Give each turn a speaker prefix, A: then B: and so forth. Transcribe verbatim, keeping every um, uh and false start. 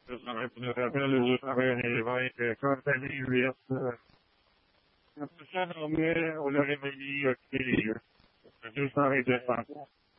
A: giustamente bisogna prendere giustamente le varie cose Bibbia, la persona come una rimedie che dire, giustamente fatto.